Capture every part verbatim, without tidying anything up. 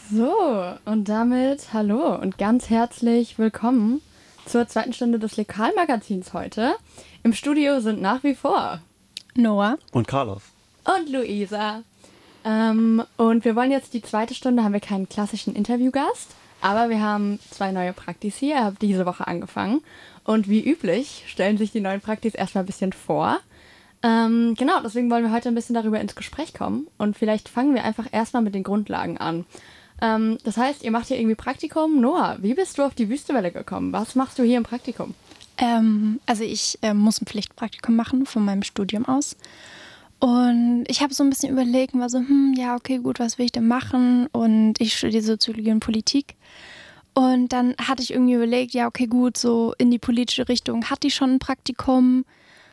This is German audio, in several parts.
So, und damit hallo und ganz herzlich willkommen zur zweiten Stunde des Lokalmagazins heute. Im Studio sind nach wie vor Noah und Carlos und Luisa. Ähm, und wir wollen jetzt die zweite Stunde, haben wir keinen klassischen Interviewgast, aber wir haben zwei neue Praktis hier. Ihr habt diese Woche angefangen. Und wie üblich stellen sich die neuen Praktis erstmal ein bisschen vor. Ähm, genau, deswegen wollen wir heute ein bisschen darüber ins Gespräch kommen. Und vielleicht fangen wir einfach erstmal mit den Grundlagen an. Ähm, das heißt, ihr macht hier irgendwie Praktikum. Noah, wie bist du auf die Wüstewelle gekommen? Was machst du hier im Praktikum? Ähm, also ich äh, muss ein Pflichtpraktikum machen von meinem Studium aus. Und ich habe so ein bisschen überlegt und war so, hm, ja, okay, gut, was will ich denn machen? Und ich studiere Soziologie und Politik. Und dann hatte ich irgendwie überlegt, ja, okay, gut, so in die politische Richtung hatte ich schon ein Praktikum.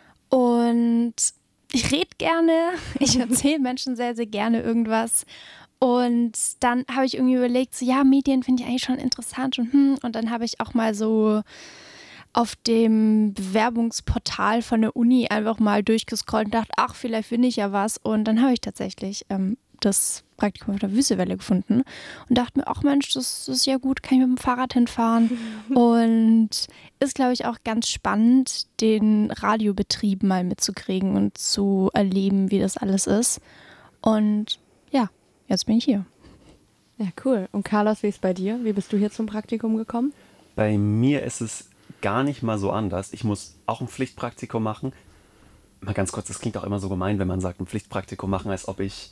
Und ich rede gerne, ich erzähle Menschen sehr, sehr gerne irgendwas. Und dann habe ich irgendwie überlegt, so ja, Medien finde ich eigentlich schon interessant. Und, hm, und dann habe ich auch mal so auf dem Bewerbungsportal von der Uni einfach mal durchgescrollt und dachte, ach, vielleicht finde ich ja was. Und dann habe ich tatsächlich ähm, das Praktikum auf der Wüstewelle gefunden und dachte mir, ach Mensch, das, das ist ja gut, kann ich mit dem Fahrrad hinfahren. Und ist, glaube ich, auch ganz spannend, den Radiobetrieb mal mitzukriegen und zu erleben, wie das alles ist. Und ja, jetzt bin ich hier. Ja, cool. Und Carlos, wie ist bei dir? Wie bist du hier zum Praktikum gekommen? Bei mir ist es gar nicht mal so anders. Ich muss auch ein Pflichtpraktikum machen. Mal ganz kurz, das klingt auch immer so gemein, wenn man sagt, ein Pflichtpraktikum machen, als ob ich,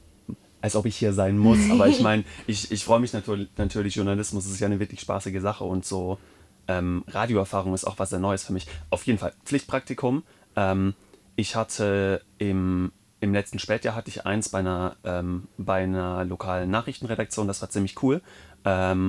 als ob ich hier sein muss. Aber ich meine, ich, ich freue mich natürlich, natürlich, Journalismus ist ja eine wirklich spaßige Sache und so ähm, Radioerfahrung ist auch was sehr Neues für mich. Auf jeden Fall Pflichtpraktikum. Ähm, ich hatte im, im letzten Spätjahr hatte ich eins bei einer, ähm, bei einer lokalen Nachrichtenredaktion, das war ziemlich cool. Ähm,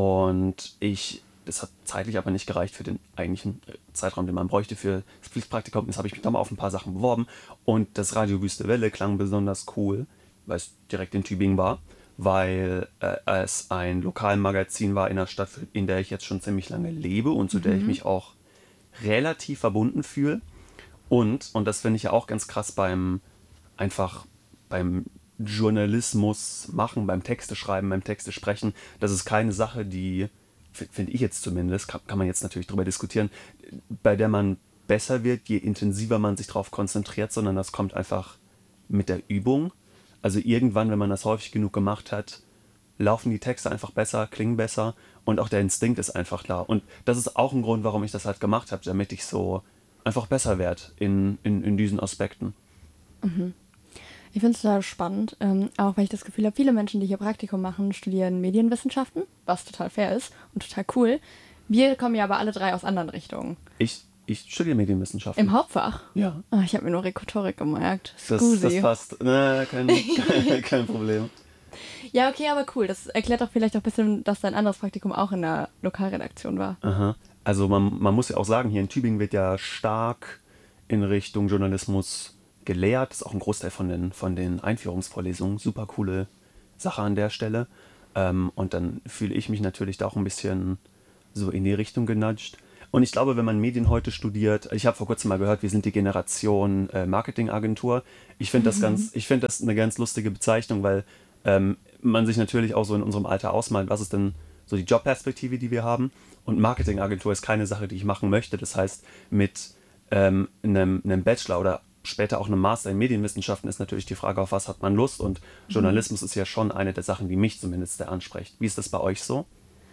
und ich Das hat zeitlich aber nicht gereicht für den eigentlichen Zeitraum, den man bräuchte für das Pflichtpraktikum. Jetzt habe ich mich da mal auf ein paar Sachen beworben und das Radio Wüste Welle klang besonders cool, weil es direkt in Tübingen war, weil äh, es ein Lokalmagazin war in der Stadt, in der ich jetzt schon ziemlich lange lebe und zu der ich mich auch relativ verbunden fühle. Und, und das finde ich ja auch ganz krass beim einfach beim Journalismus machen, beim Texte schreiben, beim Texte sprechen, das ist keine Sache, die finde ich jetzt zumindest, kann, kann man jetzt natürlich drüber diskutieren, bei der man besser wird, je intensiver man sich darauf konzentriert, sondern das kommt einfach mit der Übung. Also irgendwann, wenn man das häufig genug gemacht hat, laufen die Texte einfach besser, klingen besser und auch der Instinkt ist einfach da. Und das ist auch ein Grund, warum ich das halt gemacht habe, damit ich so einfach besser werde in, in, in diesen Aspekten. Mhm. Ich finde es total spannend, ähm, auch weil ich das Gefühl habe, viele Menschen, die hier Praktikum machen, studieren Medienwissenschaften, was total fair ist und total cool. Wir kommen ja aber alle drei aus anderen Richtungen. Ich, ich studiere Medienwissenschaften. Im Hauptfach? Ja. Oh, ich habe mir nur Rhetorik gemerkt. Das, das passt. Na, kein, kein, kein Problem. Ja, okay, aber cool. Das erklärt doch vielleicht auch ein bisschen, dass dein anderes Praktikum auch in der Lokalredaktion war. Aha. Also man, man muss ja auch sagen, hier in Tübingen wird ja stark in Richtung Journalismus gelehrt. Das ist auch ein Großteil von den, von den Einführungsvorlesungen. Super coole Sache an der Stelle. Ähm, und dann fühle ich mich natürlich da auch ein bisschen so in die Richtung genudgt. Und ich glaube, wenn man Medien heute studiert, ich habe vor kurzem mal gehört, wir sind die Generation äh, Marketingagentur. Ich finde das ganz, ich finde das eine ganz lustige Bezeichnung, weil ähm, man sich natürlich auch so in unserem Alter ausmalt, was ist denn so die Jobperspektive, die wir haben. Und Marketingagentur ist keine Sache, die ich machen möchte. Das heißt, mit ähm, einem, einem Bachelor oder später auch einem Master in Medienwissenschaften ist natürlich die Frage, auf was hat man Lust. Und Journalismus mhm. ist ja schon eine der Sachen, die mich zumindest sehr anspricht. Wie ist das bei euch so?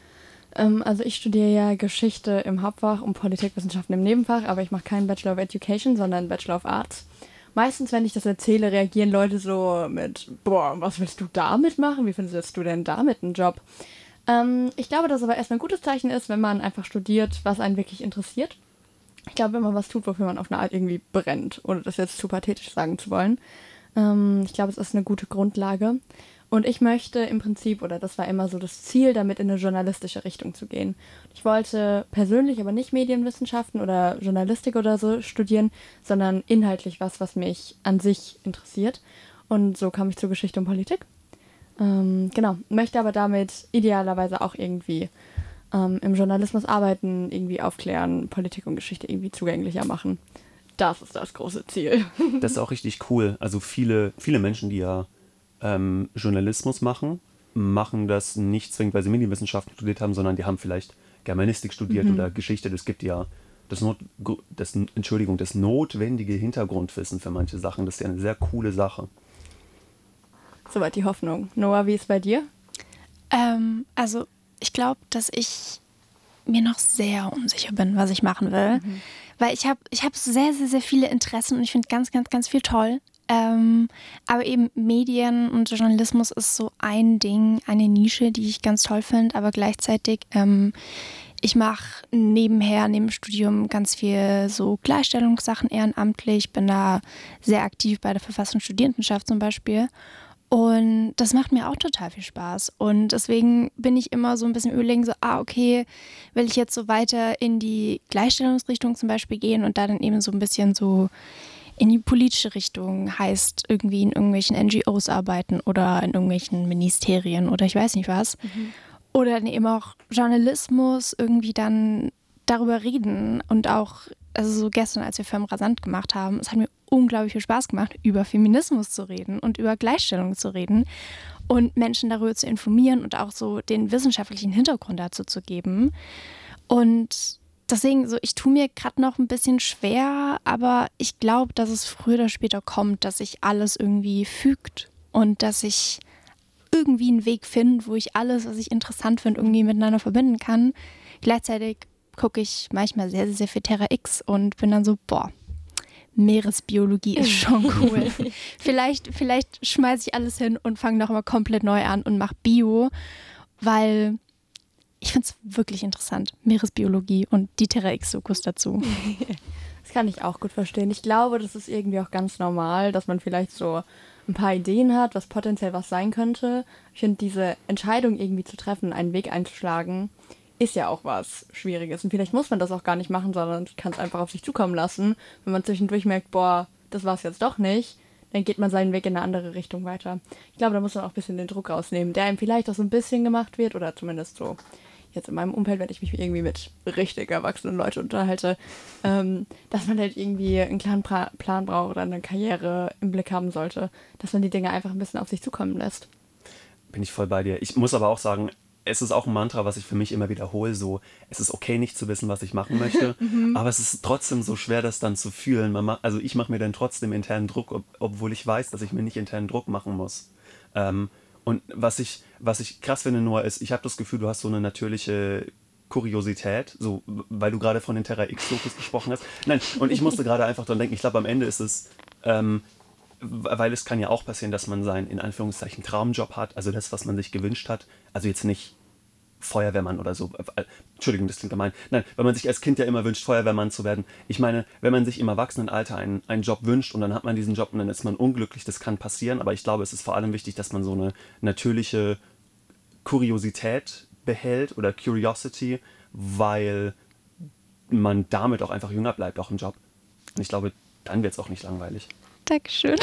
Ähm, also ich studiere ja Geschichte im Hauptfach und Politikwissenschaften im Nebenfach, aber ich mache keinen Bachelor of Education, sondern einen Bachelor of Arts. Meistens, wenn ich das erzähle, reagieren Leute so mit, boah, was willst du damit machen? Wie findest du denn damit einen Job? Ähm, ich glaube, dass aber erstmal ein gutes Zeichen ist, wenn man einfach studiert, was einen wirklich interessiert. Ich glaube, wenn man was tut, wofür man auf eine Art irgendwie brennt, ohne das jetzt zu pathetisch sagen zu wollen. Ähm, ich glaube, es ist eine gute Grundlage. Und ich möchte im Prinzip, oder das war immer so das Ziel, damit in eine journalistische Richtung zu gehen. Ich wollte persönlich aber nicht Medienwissenschaften oder Journalistik oder so studieren, sondern inhaltlich was, was mich an sich interessiert. Und so kam ich zur Geschichte und Politik. Ähm, genau, möchte aber damit idealerweise auch irgendwie ähm, im Journalismus arbeiten, irgendwie aufklären, Politik und Geschichte irgendwie zugänglicher machen. Das ist das große Ziel. Das ist auch richtig cool. Also viele, viele Menschen, die ja ähm, Journalismus machen, machen das nicht zwingend, weil sie Medienwissenschaften studiert haben, sondern die haben vielleicht Germanistik studiert mhm. oder Geschichte. Das gibt ja das, Not, das, Entschuldigung, das notwendige Hintergrundwissen für manche Sachen. Das ist ja eine sehr coole Sache. Soweit die Hoffnung. Noah, wie ist es bei dir? Ähm, also ich glaube, dass ich mir noch sehr unsicher bin, was ich machen will. Mhm. Weil ich habe ich hab sehr, sehr, sehr viele Interessen und ich finde ganz, ganz, ganz viel toll. Ähm, aber eben Medien und Journalismus ist so ein Ding, eine Nische, die ich ganz toll finde. Aber gleichzeitig, ähm, ich mache nebenher, neben dem Studium ganz viel so Gleichstellungssachen ehrenamtlich. Bin da sehr aktiv bei der Verfassungs- und Studierendenschaft zum Beispiel. Und das macht mir auch total viel Spaß. Und deswegen bin ich immer so ein bisschen überlegen, so, ah, okay, will ich jetzt so weiter in die Gleichstellungsrichtung zum Beispiel gehen und da dann eben so ein bisschen so in die politische Richtung, heißt irgendwie in irgendwelchen N G Os arbeiten oder in irgendwelchen Ministerien oder ich weiß nicht was. Mhm. Oder dann eben auch Journalismus irgendwie dann darüber reden und auch, also so gestern, als wir Femme Rasant gemacht haben, es hat mir unglaublich viel Spaß gemacht, über Feminismus zu reden und über Gleichstellung zu reden und Menschen darüber zu informieren und auch so den wissenschaftlichen Hintergrund dazu zu geben. Und deswegen, so, ich tue mir gerade noch ein bisschen schwer, aber ich glaube, dass es früher oder später kommt, dass sich alles irgendwie fügt und dass ich irgendwie einen Weg finde, wo ich alles, was ich interessant finde, irgendwie miteinander verbinden kann. Gleichzeitig gucke ich manchmal sehr, sehr, sehr viel Terra X und bin dann so, boah, Meeresbiologie ist schon cool. vielleicht vielleicht schmeiße ich alles hin und fange nochmal komplett neu an und mache Bio, weil ich finde es wirklich interessant, Meeresbiologie und die Terra X-Dokus dazu. Das kann ich auch gut verstehen. Ich glaube, das ist irgendwie auch ganz normal, dass man vielleicht so ein paar Ideen hat, was potenziell was sein könnte. Ich finde, diese Entscheidung irgendwie zu treffen, einen Weg einzuschlagen, ist ja auch was Schwieriges. Und vielleicht muss man das auch gar nicht machen, sondern kann es einfach auf sich zukommen lassen. Wenn man zwischendurch merkt, boah, das war es jetzt doch nicht, dann geht man seinen Weg in eine andere Richtung weiter. Ich glaube, da muss man auch ein bisschen den Druck rausnehmen, der einem vielleicht auch so ein bisschen gemacht wird oder zumindest so. Jetzt in meinem Umfeld, wenn ich mich irgendwie mit richtig erwachsenen Leuten unterhalte, ähm, dass man halt irgendwie einen klaren pra- Plan braucht oder eine Karriere im Blick haben sollte, dass man die Dinge einfach ein bisschen auf sich zukommen lässt. Bin ich voll bei dir. Ich muss aber auch sagen, es ist auch ein Mantra, was ich für mich immer wiederhole, so, es ist okay, nicht zu wissen, was ich machen möchte, mhm. aber es ist trotzdem so schwer, das dann zu fühlen. Man ma- also ich mache mir dann trotzdem internen Druck, ob- obwohl ich weiß, dass ich mir nicht internen Druck machen muss. Ähm, und was ich, was ich krass finde, Noah, ist, ich habe das Gefühl, du hast so eine natürliche Kuriosität, so, weil du gerade von den Terra X-Dokus gesprochen hast. Nein, und ich musste gerade einfach dran denken, ich glaube, am Ende ist es, ähm, weil es kann ja auch passieren, dass man seinen, in Anführungszeichen, Traumjob hat, also das, was man sich gewünscht hat, also jetzt nicht Feuerwehrmann oder so, Entschuldigung, das klingt gemein, nein, weil man sich als Kind ja immer wünscht, Feuerwehrmann zu werden. Ich meine, wenn man sich im Erwachsenenalter einen, einen Job wünscht und dann hat man diesen Job und dann ist man unglücklich, das kann passieren, aber ich glaube, es ist vor allem wichtig, dass man so eine natürliche Kuriosität behält oder Curiosity, weil man damit auch einfach jünger bleibt, auch im Job. Und ich glaube, dann wird es auch nicht langweilig. Dankeschön.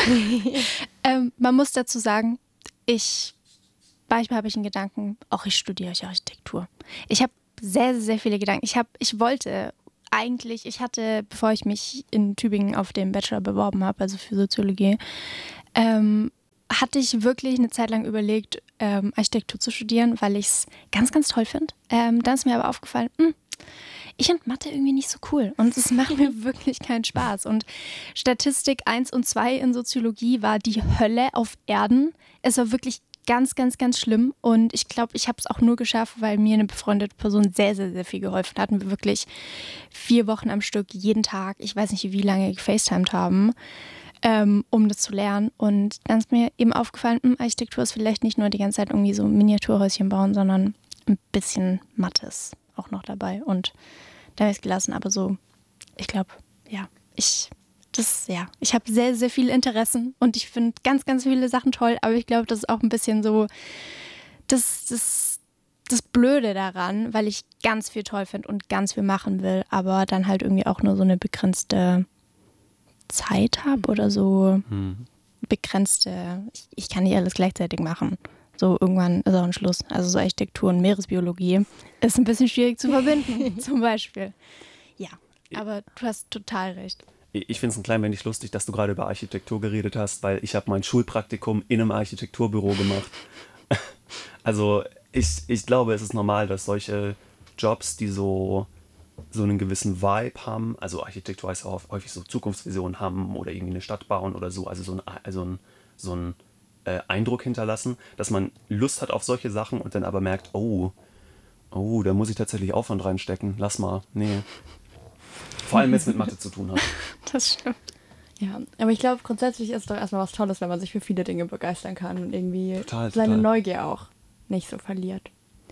ähm, man muss dazu sagen, ich, manchmal habe ich einen Gedanken, auch ich studiere Architektur. Ich habe sehr, sehr viele Gedanken. Ich, hab, ich wollte eigentlich, ich hatte, bevor ich mich in Tübingen auf den Bachelor beworben habe, also für Soziologie, ähm, hatte ich wirklich eine Zeit lang überlegt, ähm, Architektur zu studieren, weil ich es ganz, ganz toll finde. Ähm, dann ist mir aber aufgefallen, mh, ich finde Mathe irgendwie nicht so cool und es macht mir wirklich keinen Spaß. Und Statistik eins und zwei in Soziologie war die Hölle auf Erden. Es war wirklich ganz, ganz, ganz schlimm und ich glaube, ich habe es auch nur geschafft, weil mir eine befreundete Person sehr, sehr, sehr viel geholfen hat und wir wirklich vier Wochen am Stück jeden Tag, ich weiß nicht, wie lange gefacetimed haben, ähm, um das zu lernen. Und dann ist mir eben aufgefallen, mh, Architektur ist vielleicht nicht nur die ganze Zeit irgendwie so Miniaturhäuschen bauen, sondern ein bisschen Mathe ist auch noch dabei. Und da habe ich es gelassen. Aber so, ich glaube, ja, ich, das, ja, ich habe sehr, sehr viele Interessen und ich finde ganz, ganz viele Sachen toll. Aber ich glaube, das ist auch ein bisschen so das, das, das Blöde daran, weil ich ganz viel toll finde und ganz viel machen will, aber dann halt irgendwie auch nur so eine begrenzte Zeit habe oder so hm. begrenzte, ich, ich kann nicht alles gleichzeitig machen. So irgendwann ist auch ein Schluss. Also so Architektur und Meeresbiologie ist ein bisschen schwierig zu verbinden, zum Beispiel. Ja, aber du hast total recht. Ich finde es ein klein wenig lustig, dass du gerade über Architektur geredet hast, weil ich habe mein Schulpraktikum in einem Architekturbüro gemacht. Also ich, ich glaube, es ist normal, dass solche Jobs, die so, so einen gewissen Vibe haben, also Architektur heißt auch häufig so Zukunftsvisionen haben oder irgendwie eine Stadt bauen oder so, also so ein, also ein, so ein äh, Eindruck hinterlassen, dass man Lust hat auf solche Sachen und dann aber merkt, oh, oh, da muss ich tatsächlich Aufwand reinstecken, lass mal, nee. Vor allem, wenn es mit Mathe zu tun hat. Das stimmt. Ja, aber ich glaube, grundsätzlich ist es doch erstmal was Tolles, wenn man sich für viele Dinge begeistern kann und irgendwie Total, seine total. Neugier auch nicht so verliert.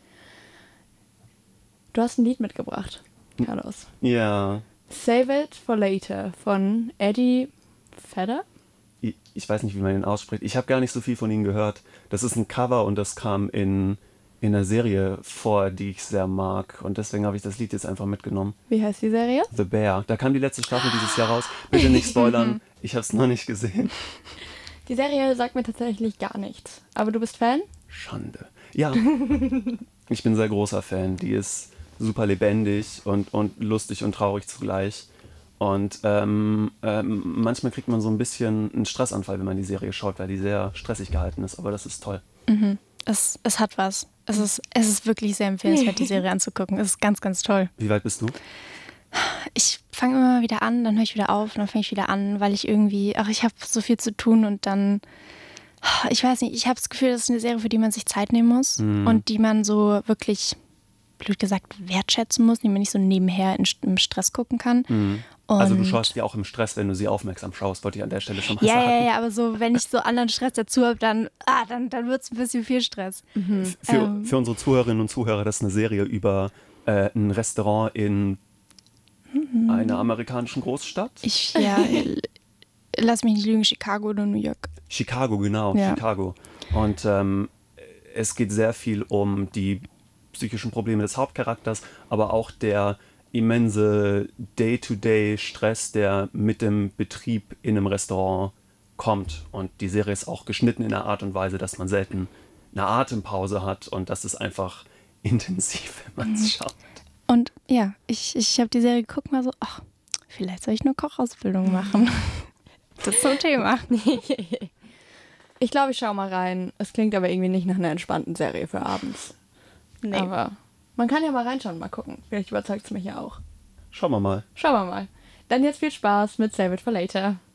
Du hast ein Lied mitgebracht, Carlos. Ja, Save It for Later von Eddie Vedder. ich, ich weiß nicht, wie man ihn ausspricht. Ich habe gar nicht so viel von ihm gehört. Das ist ein Cover und das kam in, in einer Serie vor, die ich sehr mag. Und deswegen habe ich das Lied jetzt einfach mitgenommen. Wie heißt die Serie? The Bear. Da kam die letzte Staffel dieses Jahr raus. Bitte nicht spoilern. Ich habe es noch nicht gesehen. Die Serie sagt mir tatsächlich gar nichts. Aber du bist Fan? Schande. Ja, ich bin sehr großer Fan. Die ist super lebendig und, und lustig und traurig zugleich. Und ähm, ähm, manchmal kriegt man so ein bisschen einen Stressanfall, wenn man die Serie schaut, weil die sehr stressig gehalten ist. Aber das ist toll. Mhm. Es, es hat was. Es ist, es ist wirklich sehr empfehlenswert, die Serie anzugucken. Es ist ganz, ganz toll. Wie weit bist du? Ich fange immer mal wieder an, dann höre ich wieder auf und dann fange ich wieder an, weil ich irgendwie, ach, ich habe so viel zu tun und dann, ich weiß nicht, ich habe das Gefühl, das ist eine Serie, für die man sich Zeit nehmen muss Mhm. und die man so wirklich, blöd gesagt, wertschätzen muss, die man nicht so nebenher in, im Stress gucken kann. Mhm. Und Also du schaust ja auch im Stress, wenn du sie aufmerksam schaust, wollte ich an der Stelle schon mal ja, sagen. ja, ja, aber so, wenn ich so anderen Stress dazu habe, dann, ah, dann, dann wird es ein bisschen viel Stress. Für, Ähm. für unsere Zuhörerinnen und Zuhörer, das ist eine Serie über äh, ein Restaurant in einer amerikanischen Großstadt. Ich, ja, lass mich nicht lügen, Chicago oder New York. Chicago, genau, Ja. Chicago. Und ähm, es geht sehr viel um die psychischen Probleme des Hauptcharakters, aber auch der immense Day-to-Day-Stress, der mit dem Betrieb in einem Restaurant kommt. Und die Serie ist auch geschnitten in einer Art und Weise, dass man selten eine Atempause hat und das ist einfach intensiv, wenn man es schaut. Und ja, ich, ich habe die Serie geguckt und war so, ach, vielleicht soll ich eine Kochausbildung machen. Das ist so ein Thema. Ich glaube, ich schaue mal rein. Es klingt aber irgendwie nicht nach einer entspannten Serie für abends. Nee. Aber man kann ja mal reinschauen, mal gucken. Vielleicht überzeugt es mich ja auch. Schauen wir mal. Schauen wir mal. Dann jetzt viel Spaß mit Save It for Later.